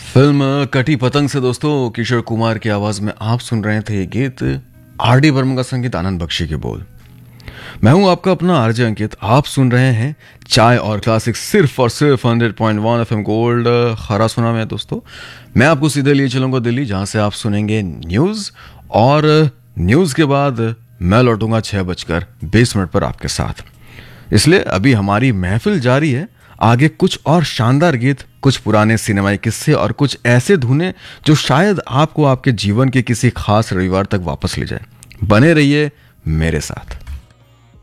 Film कटी पतंग से दोस्तों किशोर कुमार की आवाज में आप सुन रहे थे ये गीत। आर डी बर्मन का संगीत, आनंद बख्शी के बोल। मैं हूं आपका अपना आरजे अंकित। आप सुन रहे हैं चाय और क्लासिक सिर्फ और सिर्फ 100.1 एफएम गोल्ड। खरा सुना मैं दोस्तों। मैं आपको सीधे लिए चलूंगा दिल्ली, जहां से आप सुनेंगे न्यूज, और न्यूज के बाद मैं लौटूंगा 6:20 पर आपके साथ। इसलिए अभी हमारी महफिल जारी है। आगे कुछ और शानदार गीत, कुछ पुराने सिनेमाई किस्से और कुछ ऐसे धुनें जो शायद आपको आपके जीवन के किसी खास रविवार तक वापस ले जाए। बने रहिए मेरे साथ।